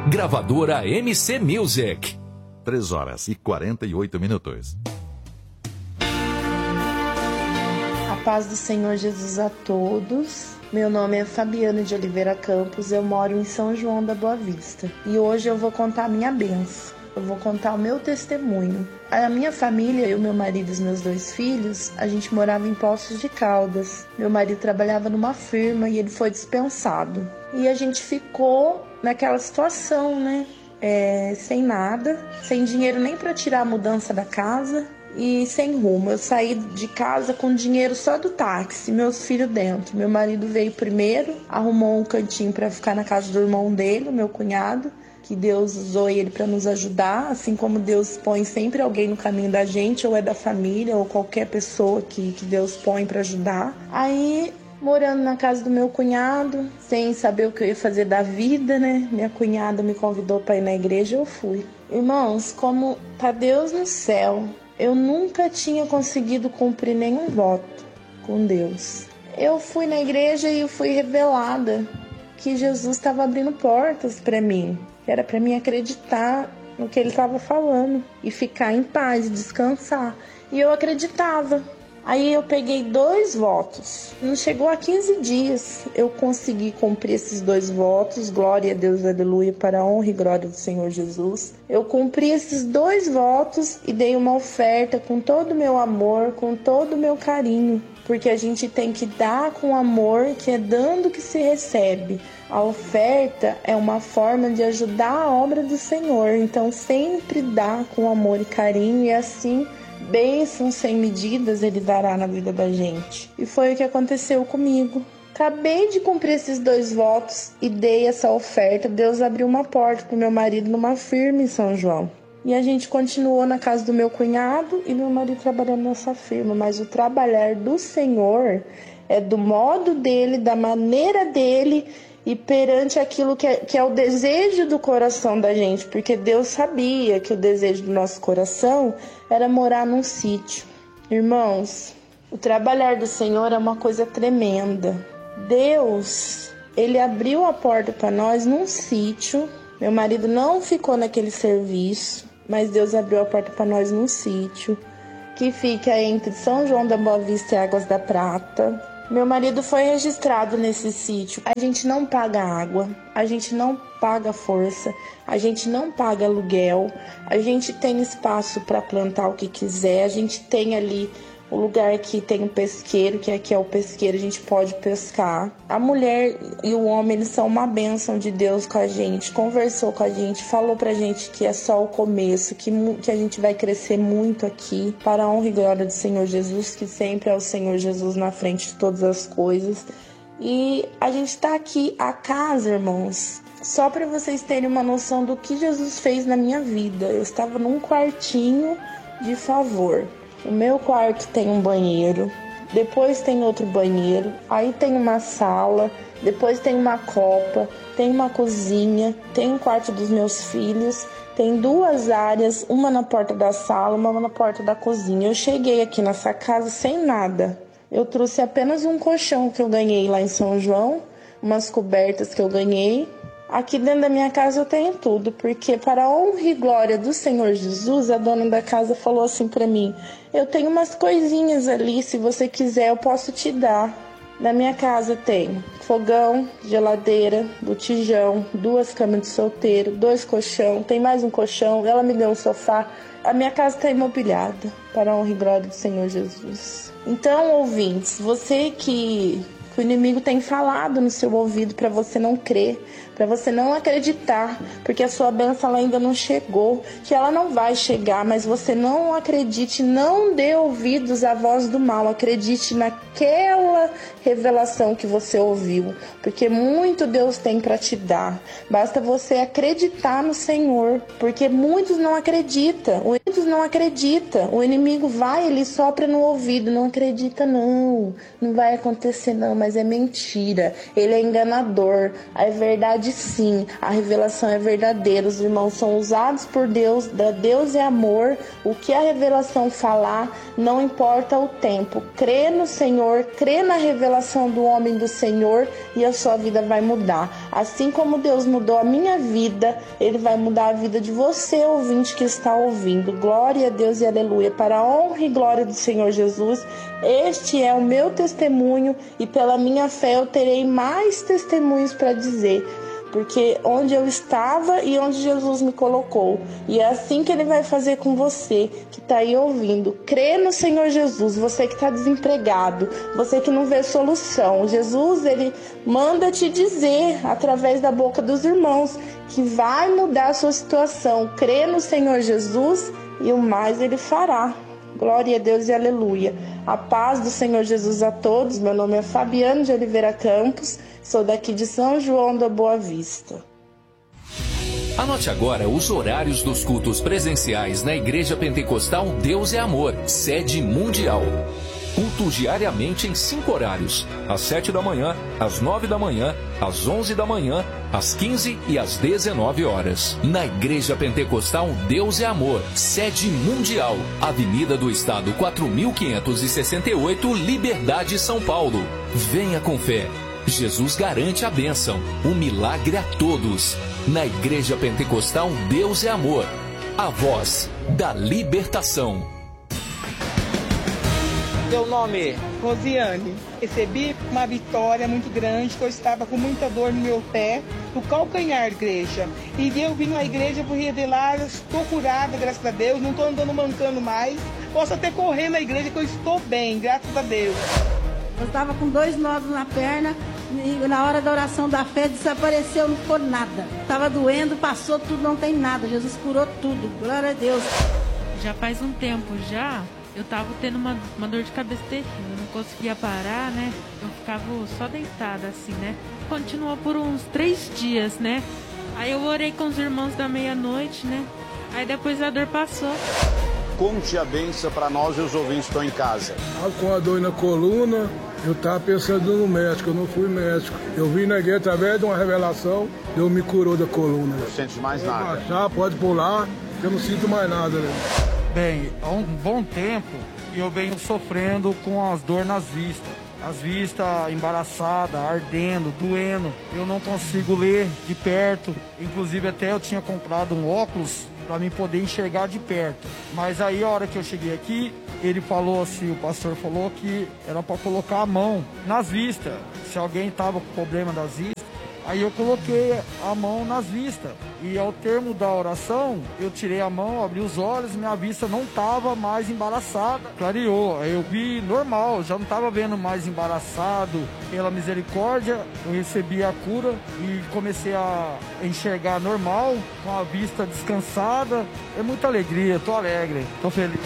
Gravadora MC Music. 3h48. A paz do Senhor Jesus a todos. Meu nome é Fabiana de Oliveira Campos, eu moro em São João da Boa Vista. E hoje eu vou contar a minha bênção, eu vou contar o meu testemunho. A minha família, eu, meu marido e os meus 2 filhos, a gente morava em Poços de Caldas. Meu marido trabalhava numa firma e ele foi dispensado. E a gente ficou naquela situação, né? Sem nada, sem dinheiro nem para tirar a mudança da casa e sem rumo. Eu saí de casa com dinheiro só do táxi, meus filhos dentro. Meu marido veio primeiro, arrumou um cantinho para ficar na casa do irmão dele, meu cunhado, que Deus usou ele para nos ajudar, assim como Deus põe sempre alguém no caminho da gente, ou é da família, ou qualquer pessoa que Deus põe para ajudar. Aí, morando na casa do meu cunhado, sem saber o que eu ia fazer da vida, né? Minha cunhada me convidou para ir na igreja, eu fui. Irmãos, como tá Deus no céu, eu nunca tinha conseguido cumprir nenhum voto com Deus. Eu fui na igreja e eu fui revelada que Jesus estava abrindo portas para mim. Era para mim acreditar no que ele estava falando e ficar em paz, descansar. E eu acreditava. Aí eu peguei 2 votos. Não chegou a 15 dias. Eu consegui cumprir esses 2 votos. Glória a Deus, aleluia, para a honra e glória do Senhor Jesus. Eu cumpri esses 2 votos e dei uma oferta com todo o meu amor, com todo o meu carinho. Porque a gente tem que dar com amor, que é dando que se recebe. A oferta é uma forma de ajudar a obra do Senhor. Então sempre dá com amor e carinho e assim bênçãos sem medidas ele dará na vida da gente. E foi o que aconteceu comigo. Acabei de cumprir esses 2 votos e dei essa oferta. Deus abriu uma porta para o meu marido numa firma em São João. E a gente continuou na casa do meu cunhado e meu marido trabalhando nessa firma. Mas o trabalhar do Senhor é do modo dele, da maneira dele e perante aquilo que é o desejo do coração da gente. Porque Deus sabia que o desejo do nosso coração era morar num sítio. Irmãos, o trabalhar do Senhor é uma coisa tremenda. Deus, ele abriu a porta para nós num sítio. Meu marido não ficou naquele serviço, mas Deus abriu a porta para nós num sítio que fica entre São João da Boa Vista e Águas da Prata. Meu marido foi registrado nesse sítio. A gente não paga água, a gente não paga força, a gente não paga aluguel, a gente tem espaço para plantar o que quiser, a gente tem ali o lugar que tem um pesqueiro, que aqui é o pesqueiro, a gente pode pescar. A mulher e o homem, eles são uma bênção de Deus com a gente, conversou com a gente, falou pra gente que é só o começo, que a gente vai crescer muito aqui, para a honra e glória do Senhor Jesus, que sempre é o Senhor Jesus na frente de todas as coisas. E a gente tá aqui, a casa, irmãos, só para vocês terem uma noção do que Jesus fez na minha vida. Eu estava num quartinho de favor. O meu quarto tem um banheiro, depois tem outro banheiro, aí tem uma sala, depois tem uma copa, tem uma cozinha, tem um quarto dos meus filhos, tem 2 áreas, uma na porta da sala, uma na porta da cozinha. Eu cheguei aqui nessa casa sem nada. Eu trouxe apenas um colchão que eu ganhei lá em São João, umas cobertas que eu ganhei. Aqui dentro da minha casa eu tenho tudo, porque para a honra e glória do Senhor Jesus, a dona da casa falou assim para mim: eu tenho umas coisinhas ali, se você quiser eu posso te dar. Na minha casa tem fogão, geladeira, botijão, 2 camas de solteiro, 2 colchão, tem mais um colchão, ela me deu um sofá. A minha casa está imobiliada, para a honra e glória do Senhor Jesus. Então, ouvintes, você que o inimigo tem falado no seu ouvido para você não crer, para você não acreditar, porque a sua bênção ela ainda não chegou, que ela não vai chegar, mas você não acredite, não dê ouvidos à voz do mal, acredite naquela revelação que você ouviu, porque muito Deus tem para te dar, basta você acreditar no Senhor, porque muitos não acreditam, o inimigo vai, ele sopra no ouvido, não acredita não vai acontecer não, mas é mentira, ele é enganador, é verdade sim, a revelação é verdadeira, os irmãos são usados por Deus, Deus é amor, o que a revelação falar, não importa o tempo, crê no Senhor, crê na revelação do homem do Senhor e a sua vida vai mudar. Assim como Deus mudou a minha vida, Ele vai mudar a vida de você, ouvinte que está ouvindo. Glória a Deus e aleluia. Para a honra e glória do Senhor Jesus, este é o meu testemunho e pela minha fé eu terei mais testemunhos para dizer. Porque onde eu estava e onde Jesus me colocou. E é assim que Ele vai fazer com você que está aí ouvindo. Crê no Senhor Jesus, você que está desempregado, você que não vê solução. Jesus, Ele manda te dizer, através da boca dos irmãos, que vai mudar a sua situação. Crê no Senhor Jesus e o mais Ele fará. Glória a Deus e aleluia. A paz do Senhor Jesus a todos. Meu nome é Fabiano de Oliveira Campos. Sou daqui de São João da Boa Vista. Anote agora os horários dos cultos presenciais na Igreja Pentecostal Deus é Amor, sede mundial. Culto diariamente em 5 horários: às 7 da manhã, às 9 da manhã, às 11 da manhã, às 15 e às 19 horas. Na Igreja Pentecostal Deus é Amor, sede mundial, Avenida do Estado 4568, Liberdade, São Paulo. Venha com fé. Jesus garante a bênção, o milagre a todos. Na Igreja Pentecostal Deus é Amor, a voz da libertação. Seu nome? Rosiane. Recebi uma vitória muito grande, que eu estava com muita dor no meu pé, no calcanhar, igreja. E eu vim na igreja por revelar, eu estou curada, graças a Deus, não estou andando mancando mais. Posso até correr na igreja, que eu estou bem, graças a Deus. Eu estava com 2 nódulos na perna e na hora da oração da fé desapareceu, não ficou nada. Estava doendo, passou tudo, não tem nada. Jesus curou tudo, glória a Deus. Já faz um tempo já, eu estava tendo uma dor de cabeça terrível, eu não conseguia parar, né? Eu ficava só deitada assim, né? Continuou por uns 3 dias, né? Aí eu orei com os irmãos da meia-noite, né? Aí depois a dor passou. Conte a bênção para nós e os ouvintes que estão em casa. Estava com a dor na coluna, eu estava pensando no médico, eu não fui médico. Eu vim na igreja através de uma revelação, Deus me curou da coluna. Não sente mais nada? Baixar, pode pular, que eu não sinto mais nada. Né? Bem, há um bom tempo eu venho sofrendo com as dores nas vistas. As vistas embaraçadas, ardendo, doendo. Eu não consigo ler de perto. Inclusive até eu tinha comprado um óculos para mim poder enxergar de perto. Mas aí a hora que eu cheguei aqui, ele falou assim, o pastor falou que era para colocar a mão nas vistas. Se alguém tava com problema das vistas, aí eu coloquei a mão nas vistas. E ao termo da oração, eu tirei a mão, abri os olhos, minha vista não estava mais embaraçada. Clareou, aí eu vi normal, já não estava vendo mais embaraçado. Pela misericórdia, eu recebi a cura e comecei a enxergar normal, com a vista descansada. É muita alegria, estou alegre, estou feliz.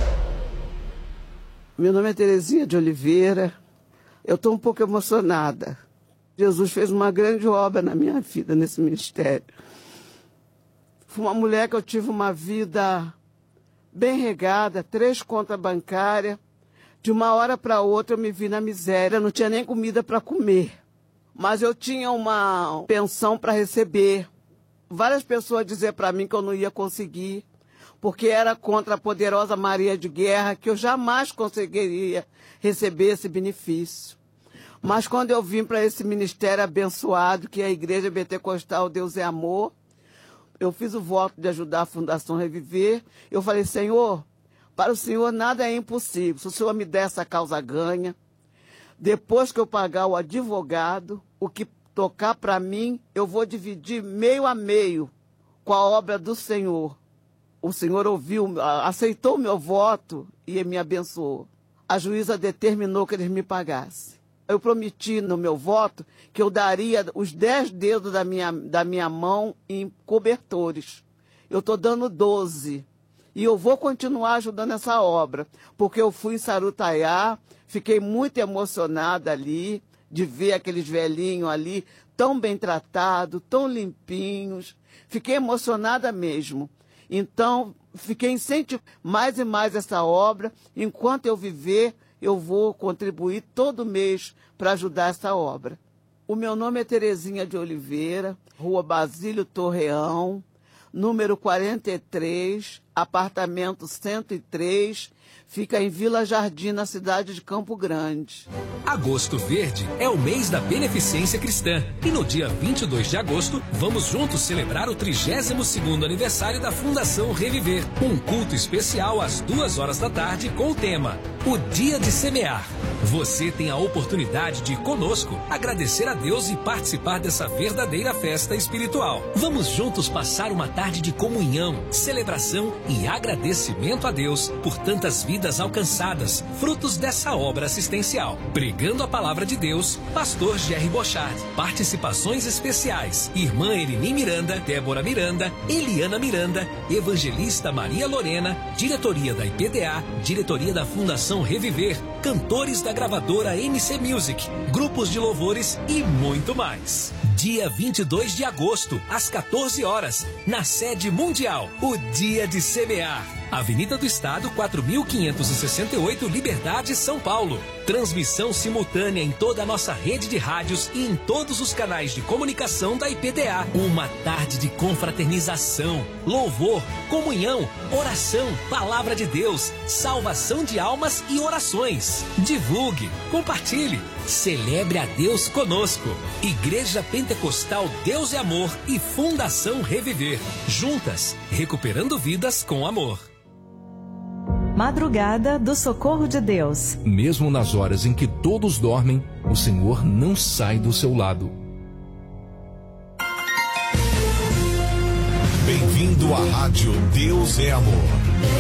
Meu nome é Terezinha de Oliveira, eu estou um pouco emocionada. Jesus fez uma grande obra na minha vida, nesse ministério. Fui uma mulher que eu tive uma vida bem regada, 3 contas bancárias. De uma hora para outra eu me vi na miséria, não tinha nem comida para comer. Mas eu tinha uma pensão para receber. Várias pessoas diziam para mim que eu não ia conseguir, porque era contra a poderosa Maria de Guerra, que eu jamais conseguiria receber esse benefício. Mas quando eu vim para esse ministério abençoado, que é a Igreja Pentecostal Deus é Amor, eu fiz o voto de ajudar a Fundação Reviver. Eu falei, Senhor, para o Senhor nada é impossível. Se o Senhor me der essa causa ganha, depois que eu pagar o advogado, o que tocar para mim, eu vou dividir meio a meio com a obra do Senhor. O Senhor ouviu, aceitou o meu voto e me abençoou. A juíza determinou que eles me pagassem. Eu prometi no meu voto que eu daria os 10 dedos da minha mão em cobertores. Eu estou dando 12. E eu vou continuar ajudando essa obra, porque eu fui em Sarutaiá, fiquei muito emocionada ali, de ver aqueles velhinhos ali, tão bem tratados, tão limpinhos. Fiquei emocionada mesmo. Então, fiquei incentivando mais e mais essa obra. Enquanto eu viver, eu vou contribuir todo mês para ajudar essa obra. O meu nome é Terezinha de Oliveira, Rua Basílio Torreão, número 43, apartamento 103, fica em Vila Jardim, na cidade de Campo Grande. Agosto Verde é o mês da beneficência cristã. E no dia 22 de agosto, vamos juntos celebrar o 32º aniversário da Fundação Reviver. Um culto especial às 2 da tarde com o tema O Dia de Semear. Você tem a oportunidade de ir conosco, agradecer a Deus e participar dessa verdadeira festa espiritual. Vamos juntos passar uma tarde de comunhão, celebração e agradecimento a Deus por tantas vidas alcançadas, frutos dessa obra assistencial. Pregando a palavra de Deus, Pastor Jerry Bochard. Participações especiais: Irmã Erini Miranda, Débora Miranda, Eliana Miranda, Evangelista Maria Lorena, diretoria da IPDA, diretoria da Fundação Reviver, cantores da gravadora MC Music, grupos de louvores e muito mais. Dia 22 de agosto, às 14 horas, na sede mundial, o Dia de Semear. Avenida do Estado, 4.568, Liberdade, São Paulo. Transmissão simultânea em toda a nossa rede de rádios e em todos os canais de comunicação da IPDA. Uma tarde de confraternização, louvor, comunhão, oração, palavra de Deus, salvação de almas e orações. Divulgue, compartilhe, celebre a Deus conosco. Igreja Pentecostal Deus é Amor e Fundação Reviver. Juntas, recuperando vidas com amor. Madrugada do Socorro de Deus. Mesmo nas horas em que todos dormem, o Senhor não sai do seu lado. Bem-vindo à Rádio Deus é Amor.